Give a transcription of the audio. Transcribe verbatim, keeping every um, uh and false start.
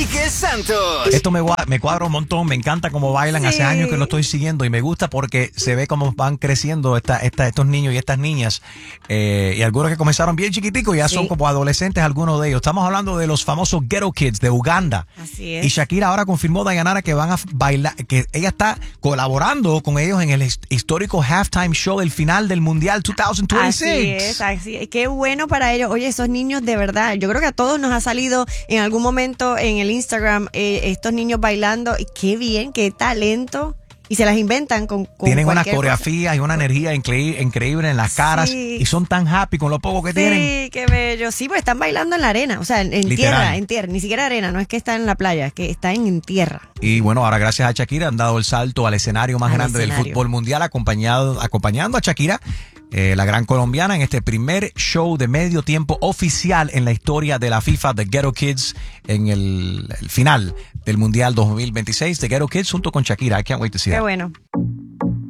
Enrique Santos. Esto me, me cuadra un montón, me encanta cómo bailan. Sí. Hace años que lo estoy siguiendo y me gusta porque se ve cómo van creciendo esta, esta, estos niños y estas niñas. Eh, y algunos que comenzaron bien chiquiticos ya sí. son como adolescentes, algunos de ellos. Estamos hablando de los famosos Ghetto Kids de Uganda. Así es. Y Shakira ahora confirmó, Dayanara, que van a bailar, que ella está colaborando con ellos en el histórico halftime show del final del Mundial dos mil veintiséis. Así es, así es. Qué bueno para ellos. Oye, esos niños de verdad, yo creo que a todos nos ha salido en algún momento en el Instagram eh, estos niños bailando. Y qué bien, qué talento. Y se las inventan con, con tienen una coreografía cosa. Y una energía increíble, increíble en las caras. Sí. Y son tan happy con lo poco que sí, tienen. Sí, qué bello. Sí, pues están bailando en la arena. O sea, en, en tierra, en tierra. Ni siquiera arena, no es que está en la playa, es que está en, en tierra. Y bueno, ahora gracias a Shakira han dado el salto al escenario más al grande escenario. del fútbol mundial, acompañado, acompañando a Shakira, eh, la gran colombiana, en este primer show de medio tiempo oficial en la historia de la FIFA, The Ghetto Kids, en el, el final del Mundial dos mil veintiséis, The Ghetto Kids junto con Shakira. I can't wait to see Qué that. bueno.